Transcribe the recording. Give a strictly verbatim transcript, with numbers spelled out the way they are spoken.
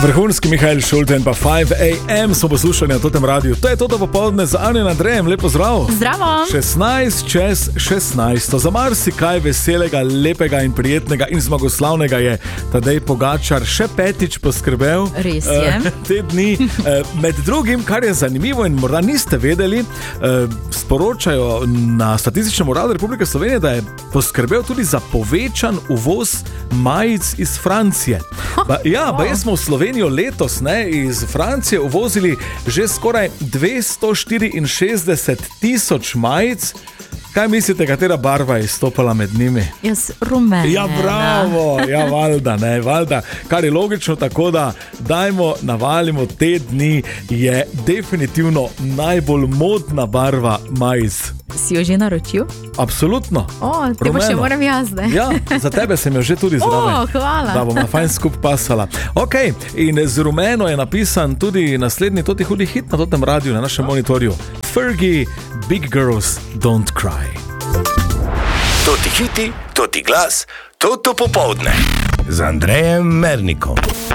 Vrhunski Mihael Šulte in pa pet a m smo poslušali na totem radiju. To je to popoldne z Anjo in Andrejem. Lepo zdrav. Zdravo. šestnajst čez šestnajst. Za marsikaj veselega, lepega in prijetnega in zmagoslavnega je Tadej Pogačar še petič poskrbel. Res je. Uh, te dni. Uh, med drugim, kar je zanimivo in morda niste vedeli, uh, sporočajo na Statističnem uradu Republike Slovenije, da je poskrbel tudi za povečan uvoz majic iz Francije. Ba, ja, ba jaz smo v Slovenijo letos ne, iz Francije uvozili že skoraj dvesto štiriinšestdeset tisoč majic. Kaj mislite, katera barva je izstopala med njimi? Jaz rumena. Ja, bravo, ja, valjda, ne, valjda. Kar je logično, tako da dajmo, navalimo te dni, je definitivno najbolj modna barva majic. Si jo že naročil? Absolutno. O, te pa še moram jaz, ne? Ja, za tebe sem jo že tudi zraven. O, hvala. Da bomo fajn skup pasala. Ok, in z rumeno je napisan tudi naslednji toti hudi hit na totem radiju, na našem monitorju. Fergie, Big Girls Don't Cry. Toti hiti, toti glas, toto popoldne z Andrejem Mernikom.